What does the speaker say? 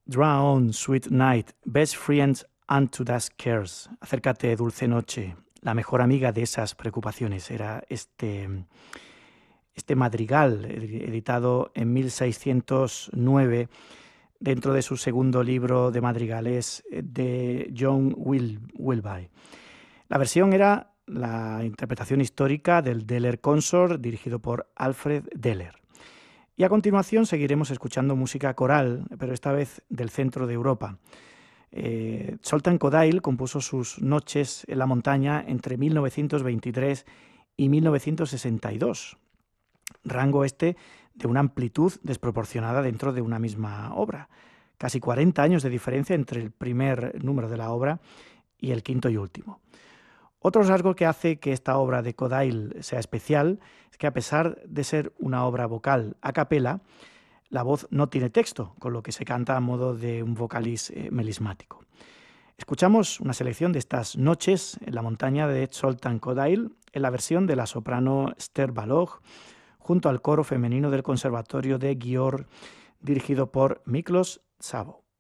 Draw on, sweet night, best friends unto dusk cares. Acércate, dulce noche, la mejor amiga de esas preocupaciones. Era este madrigal editado en 1609 dentro de su segundo libro de madrigales de John Wilbye. La versión era la interpretación histórica del Deller Consort, dirigido por Alfred Deller. Y a continuación seguiremos escuchando música coral, pero esta vez del centro de Europa. Zoltán Kodály compuso sus Noches en la montaña entre 1923 y 1962, rango de una amplitud desproporcionada dentro de una misma obra. Casi 40 años de diferencia entre el primer número de la obra y el quinto y último. Otro rasgo que hace que esta obra de Kodály sea especial es que, a pesar de ser una obra vocal a capela, la voz no tiene texto, con lo que se canta a modo de un vocális melismático. Escuchamos una selección de estas Noches en la montaña de Zoltán Kodály en la versión de la soprano Esther Balogh, junto al coro femenino del Conservatorio de Győr, dirigido por Miklos Szabó.